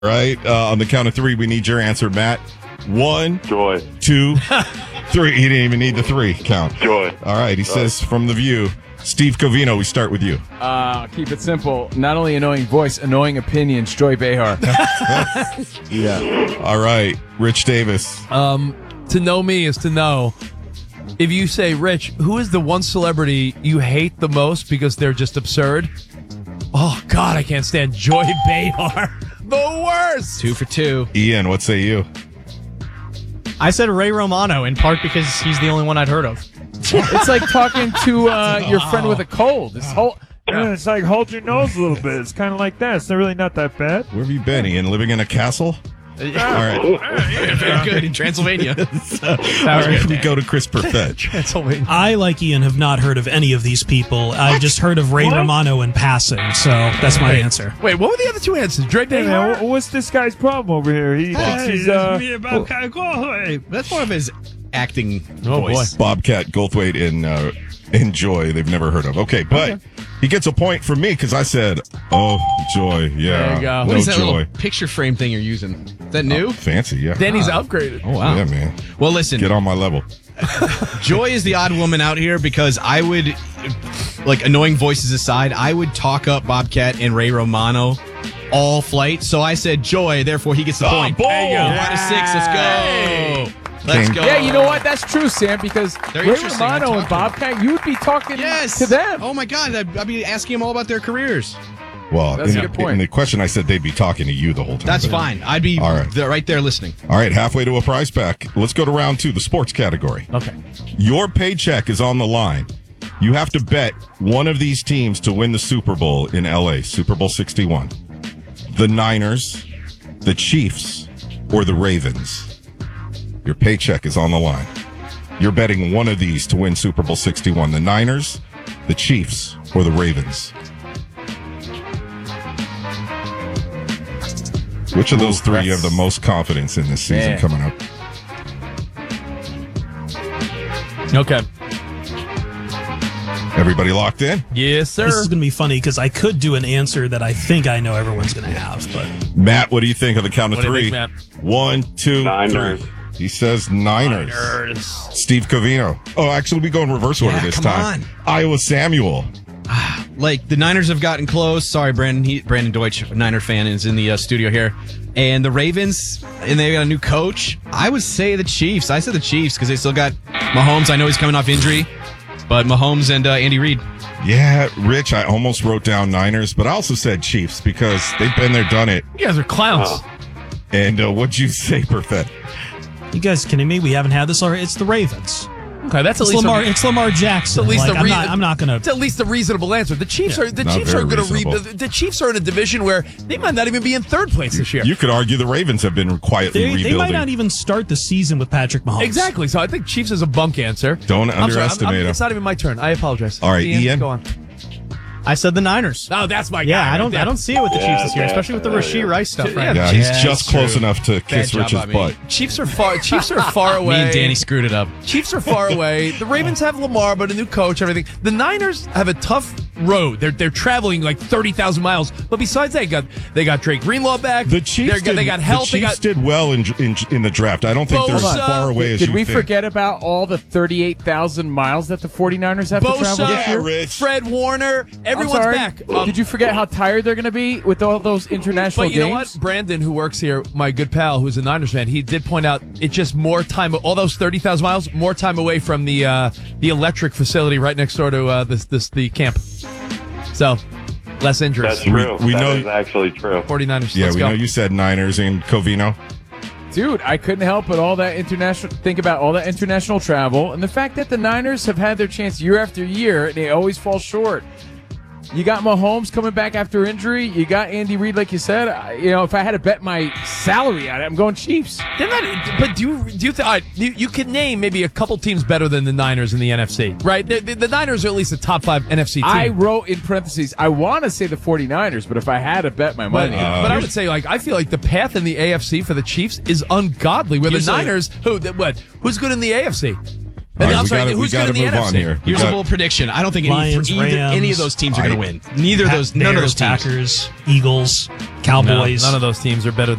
right? On the count of three, we need your answer, Matt. 1, Joy. 2, 3. He didn't even need the 3 count. Joy. All right. He says from The View. Steve Covino, we start with you. Keep it simple. Not only annoying voice, annoying opinions. Joy Behar. Yeah. All right. Rich Davis. To know me is to know. If you say, Rich, who is the one celebrity you hate the most because they're just absurd? Oh, God, I can't stand Joy Behar. The worst. 2 for 2. Ian, what say you? I said Ray Romano, in part because he's the only one I'd heard of. It's like talking to your friend with a cold. This whole It's like, hold your nose a little bit. It's kind of like that. It's really not that bad. Where have you been, Ian? Living in a castle? All right. Very good in Transylvania. All right, we go to Chris Perfett. Transylvania. I, like Ian, have not heard of any of these people. I've just heard of Ray Romano in passing, so that's my answer. Wait, what were the other two answers? Joy Hey, Behar? man, what's this guy's problem over here? He thinks he's That's one of his acting Oh, voice. Bobcat Goldthwait in Joy, they've never heard of. Okay, but he gets a point from me because I said, oh, Joy. Yeah. There you go. No What is that Joy. little picture frame thing you're using? Is that new? Oh, fancy, yeah. Danny's upgraded. Oh, wow. Yeah, man. Well, listen. Get on my level. Joy is the odd woman out here because I would, like, annoying voices aside, I would talk up Bobcat and Ray Romano all flight. So I said Joy, therefore he gets the point. boom! There you go. 1 out of 6. Let's go. Let's King. go. Yeah, you know what? That's true, Sam, because They're Ray interesting. I Romano and talked Bobcat, you would be talking Yes. to them. Oh, my God. I'd be asking them all about their careers. Well, That's a in, good point. in the question, I said they'd be talking to you the whole time. That's but- fine. I'd be All right. right there listening. All right, halfway to a prize pack. Let's go to round 2, the sports category. Okay. Your paycheck is on the line. You have to bet one of these teams to win the Super Bowl in LA, Super Bowl 61. The Niners, the Chiefs, or the Ravens. Your paycheck is on the line. You're betting one of these to win Super Bowl 61. The Niners, the Chiefs, or the Ravens. Which of those three you have the most confidence in this season Man. coming up? Okay. Everybody locked in? Yes, sir. This is going to be funny because I could do an answer that I think I know everyone's going to have, but Matt, what do you think of the count of What do you three? think, Matt? 1, 2, Niners. 3. He says Niners. Steve Covino. Oh, actually, we go in reverse order this come time. on. Iowa Samuel. Like, the Niners have gotten close. Sorry, Brandon. Brandon Deutsch, Niner fan, is in the studio here. And the Ravens, and they got a new coach. I would say the Chiefs. I said the Chiefs because they still got Mahomes. I know he's coming off injury, but Mahomes and Andy Reid. Yeah, Rich, I almost wrote down Niners, but I also said Chiefs because they've been there, done it. You guys are clowns. And what'd you say, Perfett? you guys kidding me? We haven't had this already. It's the Ravens. Okay, that's at It's least Lamar. It's Lamar Jackson. at least Like, a I'm not going It's to. at least a reasonable answer. The Chiefs are not Chiefs very are going to read. reasonable. The Chiefs are in a division where they might not even be in third place this year. You could argue the Ravens have been quietly They rebuilding. might not even start the season with Patrick Mahomes. Exactly. So I think Chiefs is a bunk answer. Don't I'm sorry, underestimate It's them. not even my turn. I apologize. All right, Ian. Go on. I said the Niners. Oh, that's my guy. Yeah, right I don't there. see it with the Chiefs this year, Yeah, especially with the Rasheed Rice stuff right Yeah, now. He's Yeah, just it's close true. enough to kiss job Rich's by me. butt. Chiefs are far away. Me and Danny screwed it up. Chiefs are far away. The Ravens have Lamar, but a new coach, everything. The Niners have a tough road. They're traveling like 30,000 miles. But besides that, they got Drake Greenlaw back. The Chiefs they got help. The Chiefs did well in the draft. I don't think they're as Bosa. far away as Did you we think. forget about all the 38,000 miles that the 49ers have to travel this Bosa, year? Rich. Fred Warner, I'm everyone's sorry. back. Did you forget how tired they're going to be with all those international But you games? know what? Brandon, who works here, my good pal, who's a Niners fan, he did point out it's just more time. All those 30,000 miles, more time away from the electric facility right next door to the camp. So less injuries. That's true. We That know- is actually true. 49ers. Yeah, Let's we go. know you said Niners and Covino. Dude, I couldn't help but think about all that international travel and the fact that the Niners have had their chance year after year and they always fall short. You got Mahomes coming back after injury. You got Andy Reid, like you said. If I had to bet my salary on it, I'm going Chiefs. But do you think you could name maybe a couple teams better than the Niners in the NFC, right? The Niners are at least a top 5 NFC team. I wrote in parentheses, I want to say the 49ers, but if I had to bet my money, But I would say, I feel like the path in the AFC for the Chiefs is ungodly. Where the Niners, who's good in the AFC? All right, who's good in the move NFC? on here. We Here's a got- bold prediction. I don't think Lions, Rams, any of those teams are going to win. None of those teams. Packers, Eagles. Cowboys. None of those teams are better